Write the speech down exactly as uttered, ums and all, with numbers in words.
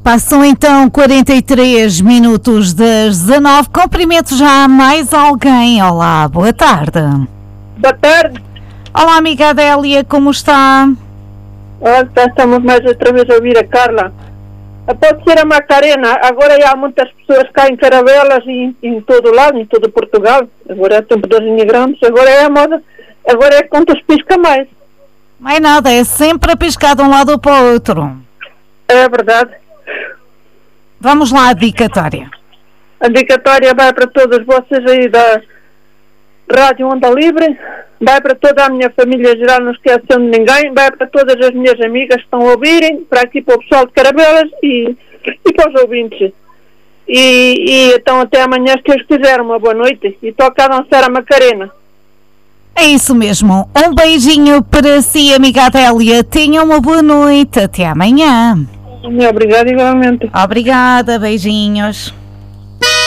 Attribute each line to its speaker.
Speaker 1: Passam então quarenta e três minutos das dezanove. Cumprimento já mais alguém. Olá, boa tarde.
Speaker 2: Boa tarde.
Speaker 1: Olá, amiga Adélia, como está?
Speaker 2: Olha, já estamos mais outra vez a ouvir a Carla. Pode ser a Macarena. Agora há muitas pessoas cá em Caravelas e em, em todo lado, em todo Portugal. Agora é tempo dos imigrantes. Agora é a moda. Agora é quantos pisca mais.
Speaker 1: Mais nada, é sempre a piscar de um lado para o outro.
Speaker 2: É verdade.
Speaker 1: Vamos lá, a dedicatória.
Speaker 2: A dedicatória vai para todos vocês aí da Rádio Onda Livre, vai para toda a minha família geral, não esquecendo de ninguém, vai para todas as minhas amigas que estão a ouvirem, para aqui para o pessoal de Caravelas e, e para os ouvintes. E, e então até amanhã, se Deus quiser, uma boa noite. E toca a dançar a Macarena.
Speaker 1: É isso mesmo. Um beijinho para si, amiga Adélia. Tenha uma boa noite. Até amanhã.
Speaker 2: Obrigada igualmente.
Speaker 1: Obrigada, beijinhos.